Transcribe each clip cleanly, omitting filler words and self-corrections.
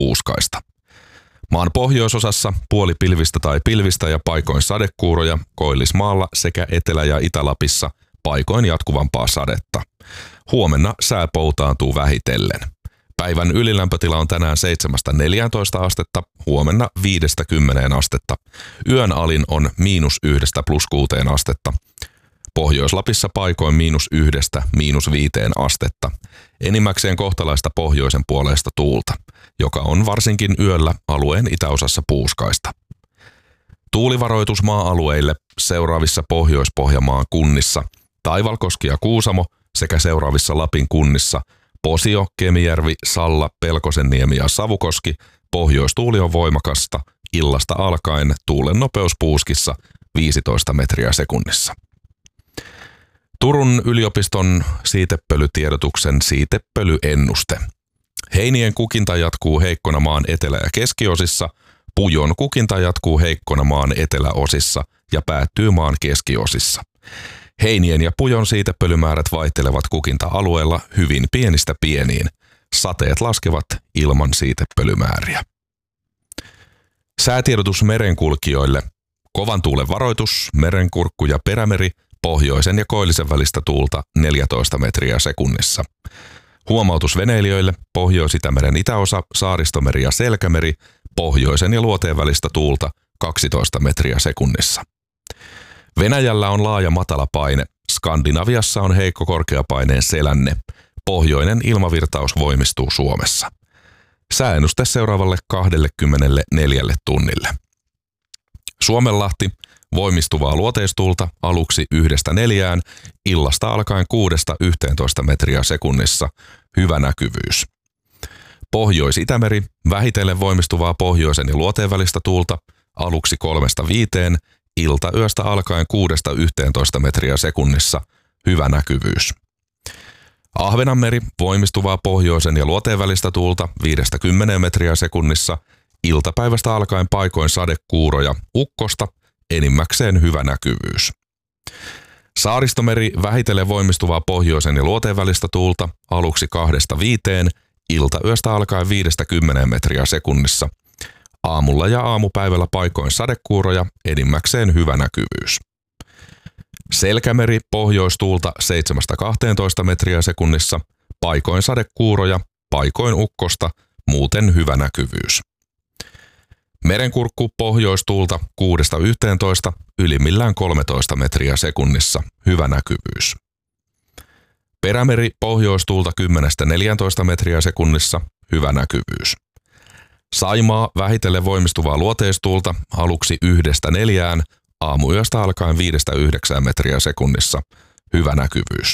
puuskaista. Maan pohjoisosassa puolipilvistä tai pilvistä ja paikoin sadekuuroja, Koillismaalla sekä Etelä- ja Itä-Lapissa paikoin jatkuvampaa sadetta. Huomenna sää poutaantuu vähitellen. Päivän ylilämpötila on tänään 7–14 astetta, huomenna 5–10 astetta. Yön alin on -1 + 6 astetta. Pohjois-Lapissa paikoin -1–5 astetta. Enimmäkseen kohtalaista pohjoisen puoleista tuulta, joka on varsinkin yöllä alueen itäosassa puuskaista. Tuulivaroitus maa-alueille seuraavissa Pohjois-Pohjanmaan kunnissa: Taivalkoski ja Kuusamo sekä seuraavissa Lapin kunnissa: Posio, Kemijärvi, Salla, Pelkosenniemi ja Savukoski. Pohjoistuuli on voimakasta, illasta alkaen tuulen nopeus puuskissa 15 metriä sekunnissa. Turun yliopiston siitepölytiedotuksen siitepölyennuste. Heinien kukinta jatkuu heikkona maan etelä- ja keskiosissa, pujon kukinta jatkuu heikkona maan eteläosissa ja päättyy maan keskiosissa. Heinien ja pujon siitepölymäärät vaihtelevat kukinta-alueella hyvin pienistä pieniin. Sateet laskevat ilman siitepölymääriä. Säätiedotus merenkulkijoille. Kovan tuulen varoitus, Merenkurkku ja Perämeri, pohjoisen ja koillisen välistä tuulta 14 metriä sekunnissa. Huomautus veneilijöille, Pohjois-Itämeren itäosa, Saaristomeri ja Selkämeri, pohjoisen ja luoteen välistä tuulta 12 metriä sekunnissa. Venäjällä on laaja matalapaine, Skandinaviassa on heikko korkeapaineen selänne, pohjoinen ilmavirtaus voimistuu Suomessa. Sääennuste seuraavalle 24 tunnille. Suomenlahti, voimistuvaa luoteistuulta aluksi 1–4, illasta alkaen 6–11 metriä sekunnissa, hyvä näkyvyys. Pohjois-Itämeri, vähitellen voimistuvaa pohjoisen ja luoteen välistä tuulta aluksi 3–5, iltayöstä alkaen 6–11 metriä sekunnissa, hyvä näkyvyys. Ahvenanmeri, voimistuvaa pohjoisen ja luoteen välistä tuulta 5–10 metriä sekunnissa, iltapäivästä alkaen paikoin sadekuuroja, ukkosta, enimmäkseen hyvä näkyvyys. Saaristomeri, vähitellen voimistuvaa pohjoisen ja luoteen välistä tuulta aluksi 2–5, iltayöstä alkaen 5–10 metriä sekunnissa. Aamulla ja aamupäivällä paikoin sadekuuroja, enimmäkseen hyvä näkyvyys. Selkämeri, pohjoistuulta 7–12 metriä sekunnissa, paikoin sadekuuroja, paikoin ukkosta, muuten hyvä näkyvyys. Merenkurkku, pohjoistuulta 6–11, ylimmillään 13 metriä sekunnissa, hyvä näkyvyys. Perämeri, pohjoistuulta 10–14 metriä sekunnissa, hyvä näkyvyys. Saimaa, vähitellen voimistuvaa luoteistuulta aluksi 1–4, aamuyöstä alkaen 5–9 metriä sekunnissa, hyvä näkyvyys.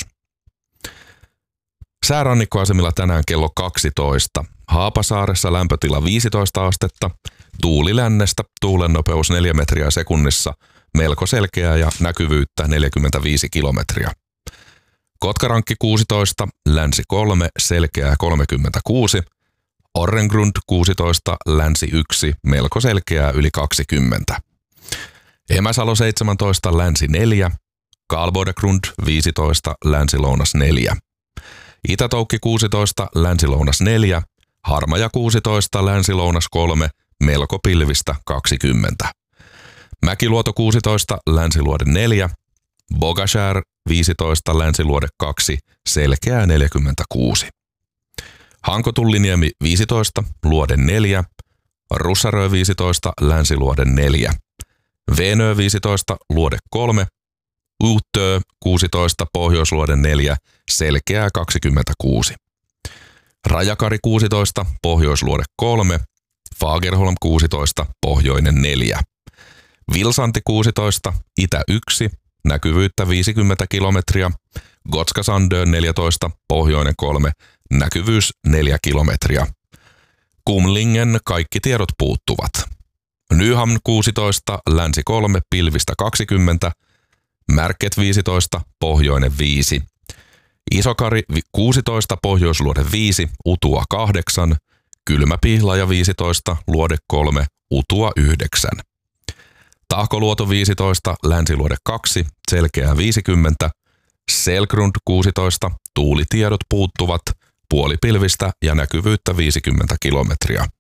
Säärannikkoasemilla tänään kello 12. Haapasaaressa lämpötila 15 astetta, tuuli lännestä, tuulen nopeus 4 metriä sekunnissa, melko selkeää ja näkyvyyttä 45 kilometriä. Kotkarankki 16, länsi 3, selkeää 36, Orrengrund 16, länsi 1, melko selkeää yli 20. Emäsalo 17, länsi 4, Karlbodegrund 15, länsi-lounas 4. Itätoukki 16, länsi-lounas 4, Harmaja 16, länsi-lounas 3, melko pilvistä 20. Mäkiluoto 16, länsiluode 4, Bogashär 15, länsiluode 2, selkeää 46. Hankotulliniemi 15, luode 4, Russarö 15, länsiluode 4. Venö 15, luode 3, Uutö 16, pohjoisluode 4, selkeää 26. Rajakari 16, pohjoisluode 3, Fagerholm 16, pohjoinen 4. Vilsanti 16, itä 1, näkyvyyttä 50 kilometriä. Gotska Sandön 14, pohjoinen 3, näkyvyys 4 kilometriä. Kumlingen kaikki tiedot puuttuvat. Nyhamn 16, länsi 3, pilvistä 20, Märket 15, pohjoinen 5. Isokari 16, pohjoisluode 5, Utua 8, Kylmäpihlaja 15, luode 3, Utua 9. Tahkoluoto 15, länsiluode 2, selkeää 50, Selgrund 16, tuulitiedot puuttuvat, puolipilvistä ja näkyvyyttä 50 kilometriä.